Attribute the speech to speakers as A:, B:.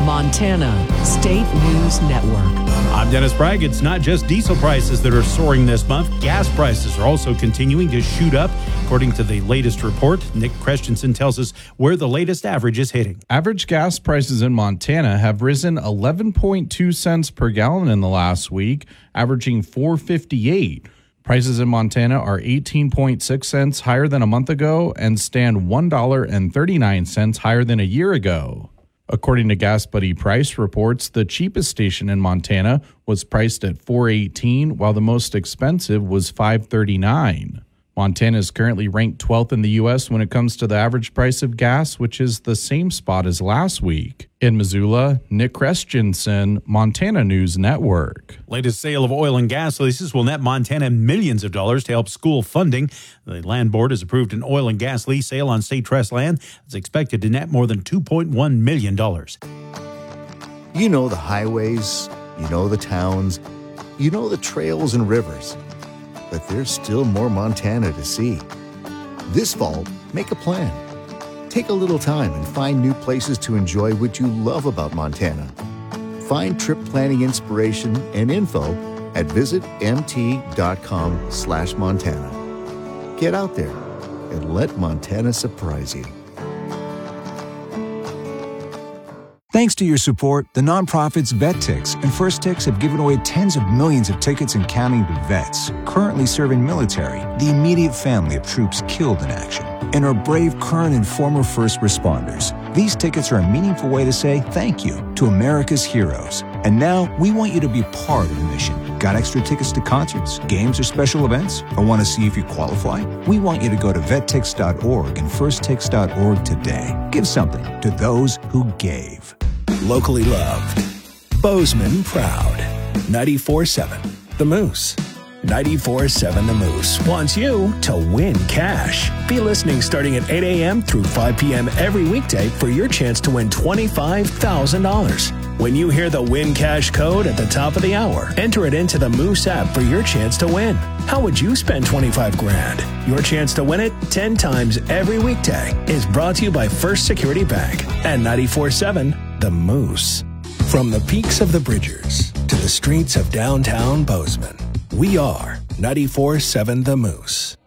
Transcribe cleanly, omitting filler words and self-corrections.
A: Montana State News Network.
B: I'm Dennis Bragg. It's not just diesel prices that are soaring this month. Gas prices are also continuing to shoot up. According to the latest report, Nick Christensen tells us where the latest average is hitting.
C: Average gas prices in Montana have risen 11.2 cents per gallon in the last week, averaging $4.58. Prices in Montana are 18.6 cents higher than a month ago and stand $1.39 higher than a year ago. According to Gas Buddy price reports, the cheapest station in Montana was priced at $4.18, while the most expensive was $5.39. Montana is currently ranked 12th in the U.S. when it comes to the average price of gas, which is the same spot as last week. In Missoula, Nick Christensen, Montana News Network.
B: Latest sale of oil and gas leases will net Montana millions of dollars to help school funding. The Land Board has approved an oil and gas lease sale on state trust land that's expected to net more than $2.1 million.
D: You know the highways, you know the towns, you know the trails and rivers. But there's still more Montana to see. This fall, make a plan. Take a little time and find new places to enjoy what you love about Montana. Find trip planning inspiration and info at visitmt.com/Montana. Get out there and let Montana surprise you.
E: Thanks to your support, the nonprofits VetTix and First Tix have given away tens of millions of tickets and counting to vets currently serving military, the immediate family of troops killed in action, and our brave current and former first responders. These tickets are a meaningful way to say thank you to America's heroes. And now we want you to be part of the mission. Got extra tickets to concerts, games, or special events? Or want to see if you qualify? We want you to go to vettix.org and firsttix.org today. Give something to those who gave.
F: Locally loved. Bozeman proud. 94.7 The Moose. 94.7 The Moose wants you to win cash. Be listening starting at 8 a.m. through 5 p.m. every weekday for your chance to win $25,000. When you hear the Win Cash code at the top of the hour, enter it into the Moose app for your chance to win. How would you spend $25,000? Your chance to win it 10 times every weekday is brought to you by First Security Bank and 94.7 The Moose. From the peaks of the Bridgers to the streets of downtown Bozeman, we are 94.7 The Moose.